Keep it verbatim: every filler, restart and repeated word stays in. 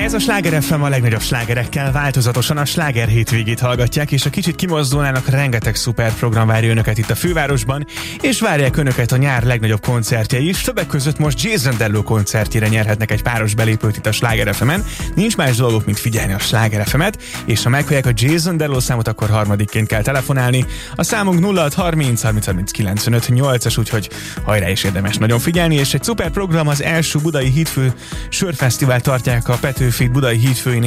Ez a Sláger ef em, a legnagyobb slágerekkel változatosan a sláger hétvégét hallgatják, és a kicsit kimozdulnának, rengeteg szuper program várja önöket itt a fővárosban, és várják önöket a nyár legnagyobb koncertjei is. Többek között most Jason Derulo koncertjére nyerhetnek egy páros belépőt itt a Sláger ef emen. Nincs más dolgok, mint figyelni a Sláger ef emet, és ha meghallják a Jason Derulo számot, akkor harmadikként kell telefonálni. A számunk nulla hat harminc harminc harminc kilencvenöt nyolcas, úgyhogy hajrá is érdemes nagyon figyelni, és egy szuper program, az első budai hídfő sörfesztivál tartják a Petőfi Budai Hídfői